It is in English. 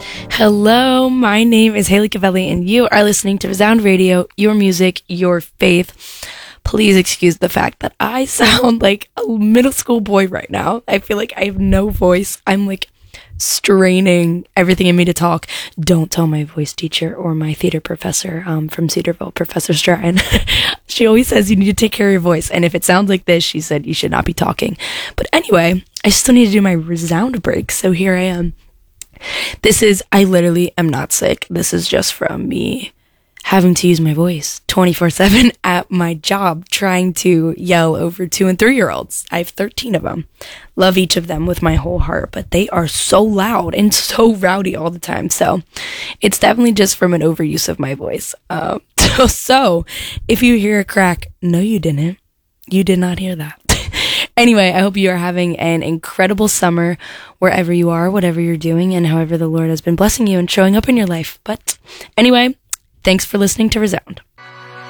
Hello, my name is Haley Cavelli, and you are listening to Resound Radio, your music, your faith. Please excuse the fact that I sound like a middle school boy right now. I feel like I have no voice. I'm like straining everything in me to talk. Don't tell my voice teacher or my theater professor from Cedarville, Professor Stratton. She always says you need to take care of your voice, and if it sounds like this, she said you should not be talking. But anyway, I still need to do my resound break, so here I am. I literally am not sick. This is just from me having to use my voice 24/7 at my job, trying to yell over 2 and 3-year-olds. I have 13 of them. Love each of them with my whole heart, but they are so loud and so rowdy all the time. So it's definitely just from an overuse of my voice. So if you hear a crack, no, you didn't. You did not hear that. Anyway, I hope you are having an incredible summer wherever you are, whatever you're doing, and however the Lord has been blessing you and showing up in your life. But anyway, thanks for listening to Resound.